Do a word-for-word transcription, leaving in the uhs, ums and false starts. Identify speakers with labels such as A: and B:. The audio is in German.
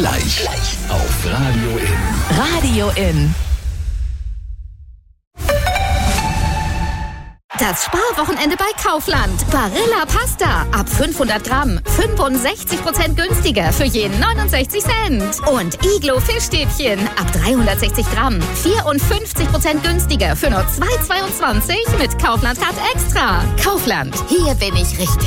A: Gleich. Gleich. Auf Radio In.
B: Radio In.
C: Das Sparwochenende bei Kaufland. Barilla Pasta. Ab fünfhundert Gramm. fünfundsechzig Prozent günstiger für jeden neunundsechzig Cent. Und Iglo Fischstäbchen. Ab dreihundertsechzig Gramm. vierundfünfzig Prozent günstiger für nur zwei Euro zweiundzwanzig mit Kaufland Card Extra. Kaufland. Hier bin ich richtig.